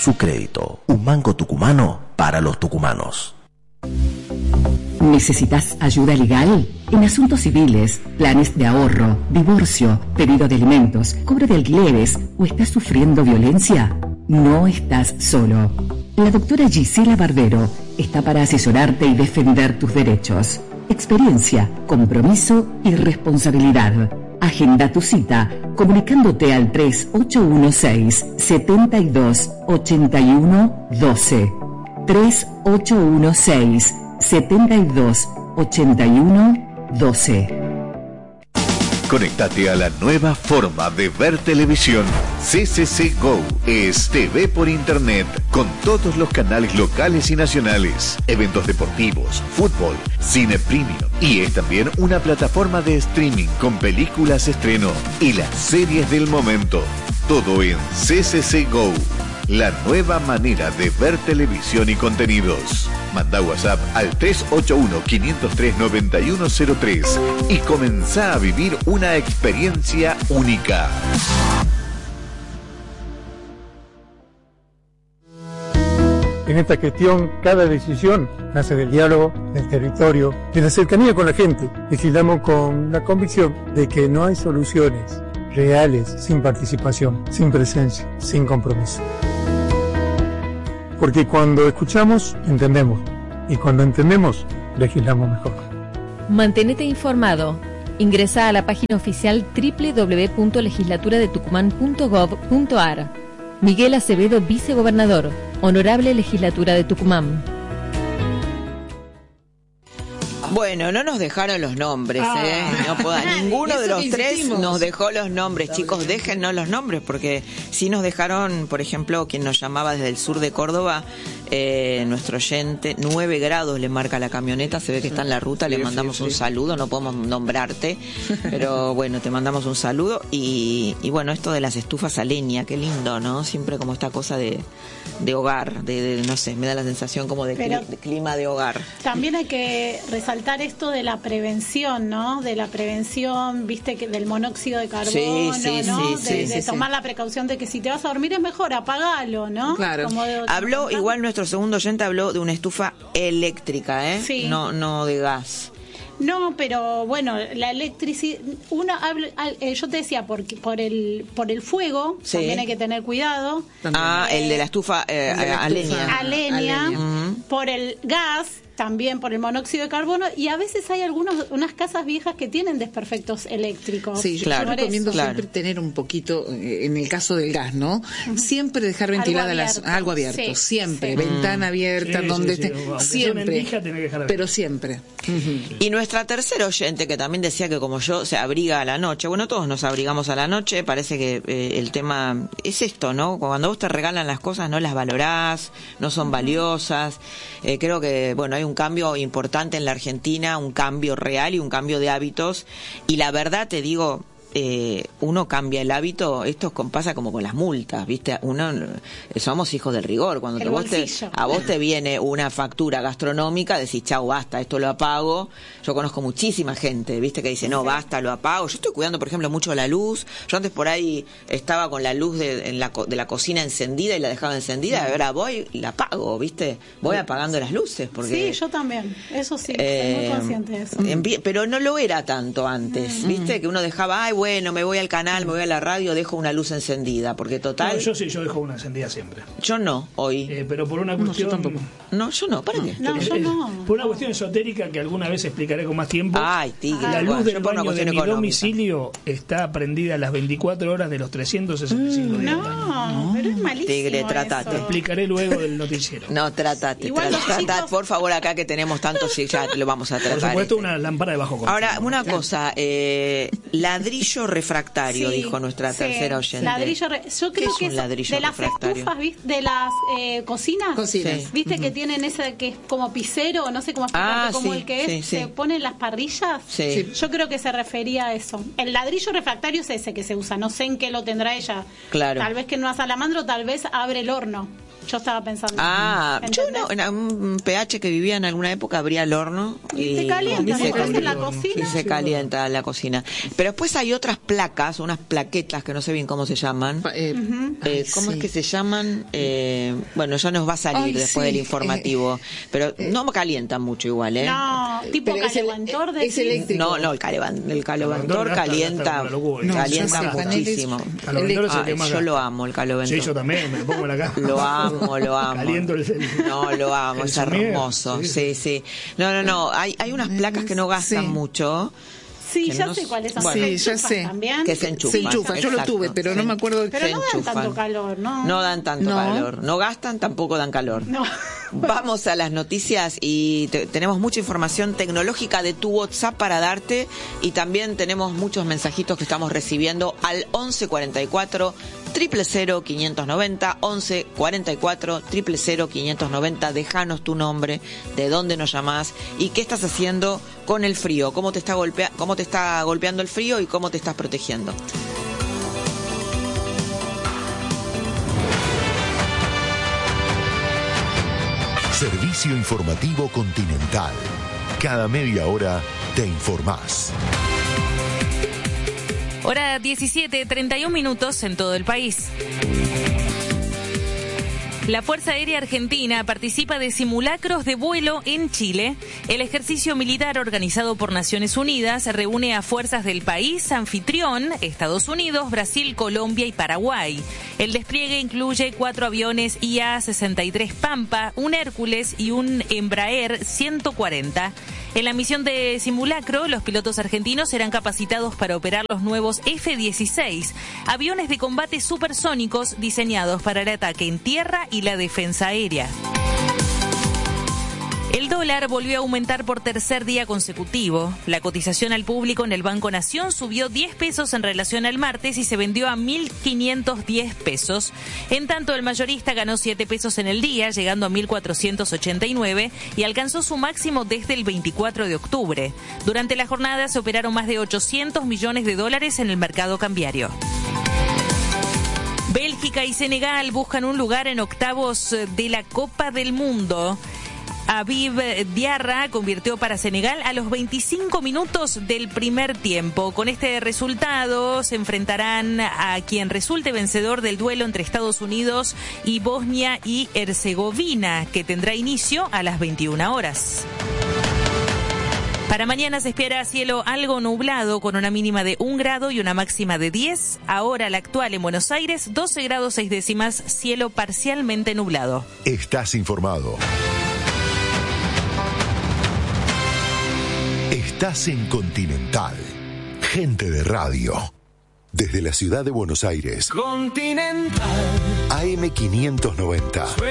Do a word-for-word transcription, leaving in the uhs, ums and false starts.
Su crédito, un banco tucumano para los tucumanos. ¿Necesitas ayuda legal? En asuntos civiles, planes de ahorro, divorcio, pedido de alimentos, cobro de alquileres o estás sufriendo violencia, no estás solo. La doctora Gisela Barbero está para asesorarte y defender tus derechos. Experiencia, compromiso y responsabilidad. Agenda tu cita comunicándote al tres ocho uno seis, siete dos ocho uno uno dos. tres ocho uno seis, siete dos ocho uno uno dos. Conéctate a la nueva forma de ver televisión. C C C Go es T V por internet con todos los canales locales y nacionales, eventos deportivos, fútbol, cine premium y es también una plataforma de streaming con películas estreno y las series del momento. Todo en C C C Go. La nueva manera de ver televisión y contenidos. Manda WhatsApp al tres ocho uno, cinco cero tres, nueve uno cero tres y comenzá a vivir una experiencia única. En esta gestión, cada decisión nace del diálogo, del territorio, de la cercanía con la gente. Legislamos con la convicción de que no hay soluciones reales sin participación, sin presencia, sin compromiso. Porque cuando escuchamos, entendemos. Y cuando entendemos, legislamos mejor. Mantenete informado. Ingresá a la página oficial doble u doble u doble u punto legislatura de tucumán punto gov punto ar. Miguel Acevedo, vicegobernador. Honorable Legislatura de Tucumán. Bueno, no nos dejaron los nombres, ah. ¿eh? No puedo, ninguno de los tres insistimos. Nos dejó los nombres. Está Chicos, bien. Déjennos los nombres, porque sí nos dejaron, por ejemplo, quien nos llamaba desde el sur de Córdoba, eh, nuestro oyente, nueve grados le marca la camioneta, se ve que está en la ruta, sí, le mandamos sí, sí. un saludo, no podemos nombrarte, pero bueno, te mandamos un saludo. Y, y bueno, esto de las estufas a leña, qué lindo, ¿no? Siempre como esta cosa de, de hogar, de, de, no sé, me da la sensación como de, cli, de clima de hogar. También hay que resaltar esto de la prevención, ¿no? De la prevención, viste, que del monóxido de carbono, sí, sí, ¿no? Sí, de, sí, de sí, tomar sí. la precaución de que si te vas a dormir es mejor apagalo, ¿no? Claro. Como de, habló, igual nuestro segundo oyente habló de una estufa eléctrica, ¿eh? Sí. No, no de gas. No, pero bueno, la electricidad, uno habla, eh, yo te decía, porque por el por el fuego sí. también hay que tener cuidado. Ah, eh, el de la estufa eh, a, a leña. A leña, uh-huh. Por el gas, también por el monóxido de carbono, y a veces hay algunos unas casas viejas que tienen desperfectos eléctricos. Sí, yo, claro. yo recomiendo claro. siempre tener un poquito, en el caso del gas, ¿no? Uh-huh. Siempre dejar ventilada algo abierto, las, algo abierto sí, siempre, sí. ventana abierta, sí, donde sí, sí. esté, siempre, endija, que pero siempre. Uh-huh. Y nuestra tercera oyente, que también decía que como yo se abriga a la noche, bueno, todos nos abrigamos a la noche, parece que eh, el tema es esto, ¿no? Cuando vos te regalan las cosas no las valorás, no son valiosas, eh, creo que, bueno, hay un cambio importante en la Argentina, un cambio real y un cambio de hábitos, y la verdad te digo, eh, uno cambia el hábito, esto pasa como con las multas, ¿viste? Uno, somos hijos del rigor, cuando te, vos te, a vos te viene una factura gastronómica, decís, chau, basta, esto lo apago. Yo conozco muchísima gente, ¿viste? Que dice, no, basta, lo apago. Yo estoy cuidando, por ejemplo, mucho la luz. Yo antes por ahí estaba con la luz de, en la, de la cocina encendida y la dejaba encendida, y ahora voy y la apago, ¿viste? Voy apagando las luces. Porque, sí, yo también, eso sí, eh, soy muy consciente de eso. En, pero no lo era tanto antes, ¿viste? Que uno dejaba, ay, bueno, me voy al canal, me voy a la radio, dejo una luz encendida, porque total... No, yo sí, yo dejo una encendida siempre. Yo no, hoy. Eh, pero por una cuestión... No, yo tampoco. No, yo no, ¿para qué? No, yo no. Por una cuestión esotérica que alguna vez explicaré con más tiempo. Ay, tigre. La luz bueno, del baño de mi económica. domicilio está prendida a las veinticuatro horas de los trescientos sesenta y cinco mm, días. No, no, pero es malísimo. Tigre, trátate. Te explicaré luego del noticiero. No, trátate. Igual trátate, chicos... Por favor, acá que tenemos tantos, sí, ya lo vamos a tratar. Por supuesto, este. una lámpara de bajo consumo. Ahora, una cosa, eh, ladrillo refractario, sí, dijo nuestra sí. tercera oyente. Ladrillo re... Yo creo ¿Qué es que un ladrillo de las refractario? estufas, de las eh, cocinas, cocinas. Sí. Viste uh-huh. que tienen ese que es como pisero, no sé cómo explicarte, ah, como sí, el que es, sí, sí. se pone en las parrillas. Sí. Yo creo que se refería a eso. El ladrillo refractario es ese que se usa, no sé en qué lo tendrá ella. Claro. Tal vez que no a salamandro, tal vez abre el horno. Yo estaba pensando. Ah, yo no, en un pH que vivía en alguna época abría el horno y, y se calienta, se, calienta en la cocina. Y se calienta la cocina. Pero después hay otras placas, unas plaquetas que no sé bien cómo se llaman. Eh, uh-huh. eh, ¿Cómo sí. es que se llaman? Eh, bueno, ya nos va a salir Ay, después sí. del informativo. Eh, pero eh, no me calientan mucho igual, ¿eh? No, tipo calebantor de es eléctrico. No, no, el calebantor, el calebantor calienta, no, calienta muchísimo. Ah, yo lo amo, el calebantor. Sí, yo también, me lo pongo en la cara. Lo amo, lo amo. El, el, no, lo amo, es hermoso. Sí, sí, sí. No, no, no. Hay, hay unas placas que no gastan sí. mucho. Sí, ya no sé cuáles son. Bueno, sí, ya sé. También. Que se enchufan. Se enchufa, yo lo tuve, pero sí. no me acuerdo. Pero no dan tanto calor, ¿no? No dan tanto no. calor. No gastan, tampoco dan calor. No. Vamos a las noticias y te, tenemos mucha información tecnológica de tu WhatsApp para darte y también tenemos muchos mensajitos que estamos recibiendo al once cuarenta y cuatro cero cero quinientos noventa, once cuarenta y cuatro cero cero quinientos noventa. Déjanos tu nombre, de dónde nos llamás y qué estás haciendo con el frío, cómo te está golpea, cómo te está golpeando el frío y cómo te estás protegiendo. Servicio Informativo Continental. Cada media hora te informás. Hora diecisiete, treinta y un minutos en todo el país. La Fuerza Aérea Argentina participa de simulacros de vuelo en Chile. El ejercicio militar organizado por Naciones Unidas reúne a fuerzas del país anfitrión, Estados Unidos, Brasil, Colombia y Paraguay. El despliegue incluye cuatro aviones I A sesenta y tres Pampa, un Hércules y un Embraer ciento cuarenta. En la misión de simulacro, los pilotos argentinos serán capacitados para operar los nuevos F dieciséis, aviones de combate supersónicos diseñados para el ataque en tierra y la defensa aérea. El dólar volvió a aumentar por tercer día consecutivo. La cotización al público en el Banco Nación subió diez pesos en relación al martes y se vendió a mil quinientos diez pesos. En tanto, el mayorista ganó siete pesos en el día, llegando a mil cuatrocientos ochenta y nueve y alcanzó su máximo desde el veinticuatro de octubre. Durante la jornada se operaron más de ochocientos millones de dólares en el mercado cambiario. Bélgica y Senegal buscan un lugar en octavos de la Copa del Mundo. Habib Diarra convirtió para Senegal a los veinticinco minutos del primer tiempo. Con este resultado se enfrentarán a quien resulte vencedor del duelo entre Estados Unidos y Bosnia y Herzegovina, que tendrá inicio a las veintiuna horas. Para mañana se espera cielo algo nublado con una mínima de un grado y una máxima de diez. Ahora la actual en Buenos Aires, doce grados seis décimas, cielo parcialmente nublado. Estás informado. Estás en Continental. Gente de radio. Desde la ciudad de Buenos Aires. Continental. A M quinientos noventa.